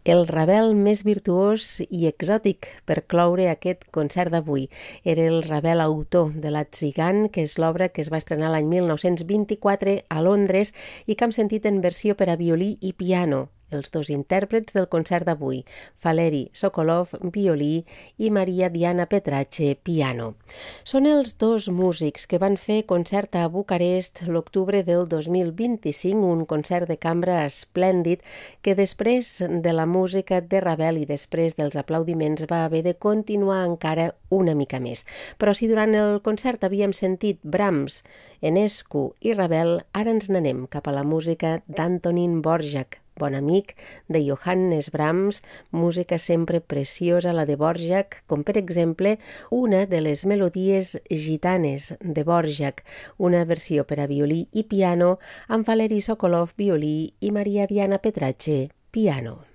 El Ravel més virtuós i exòtic per cloure aquest concert d'avui. Era el Ravel autor de La Tzigane, que és l'obra que es va estrenar l'any 1924 a Londres i que hem sentit en versió per a violí i piano. Els dos intèrprets del concert d'avui, Valeri Sokolov, violí, i Maria Diana Petrache, piano. Són els dos músics que van fer concert a Bucarest l'octubre del 2025, un concert de cambra esplèndid que després de la música de Ravel i després dels aplaudiments va haver de continuar encara una mica més. Però si durant el concert havíem sentit Brahms, Enescu i Ravel, ara ens n'anem cap a la música d'Antonín Dvořák, bon amic de Johannes Brahms, música sempre preciosa, la de Dvořák, com per exemple una de les melodies gitanes de Dvořák, una versió per a violí i piano amb Valeri Sokolov, violí, i Maria Diana Petrache, piano.